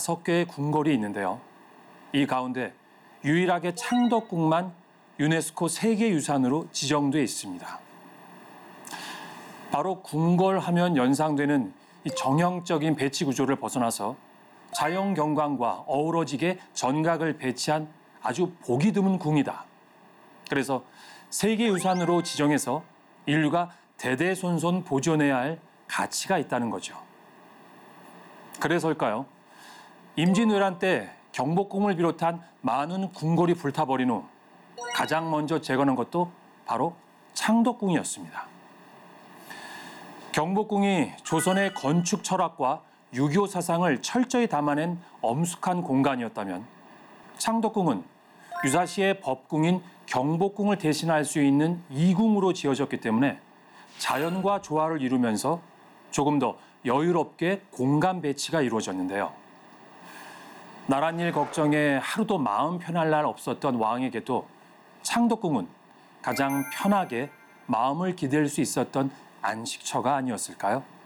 5개의 궁궐이 있는데요. 이 가운데 유일하게 창덕궁만 유네스코 세계유산으로 지정돼 있습니다. 바로 궁궐하면 연상되는 이 정형적인 배치 구조를 벗어나서 자연 경관과 어우러지게 전각을 배치한 아주 보기 드문 궁이다. 그래서 세계유산으로 지정해서 인류가 대대손손 보존해야 할 가치가 있다는 거죠. 그래서일까요? 임진왜란 때 경복궁을 비롯한 많은 궁궐이 불타버린 후 가장 먼저 재건한 것도 바로 창덕궁이었습니다. 경복궁이 조선의 건축 철학과 유교 사상을 철저히 담아낸 엄숙한 공간이었다면 창덕궁은 유사시의 법궁인 경복궁을 대신할 수 있는 이궁으로 지어졌기 때문에 자연과 조화를 이루면서 조금 더 여유롭게 공간 배치가 이루어졌는데요. 나랏일 걱정에 하루도 마음 편할 날 없었던 왕에게도 창덕궁은 가장 편하게 마음을 기댈 수 있었던 안식처가 아니었을까요?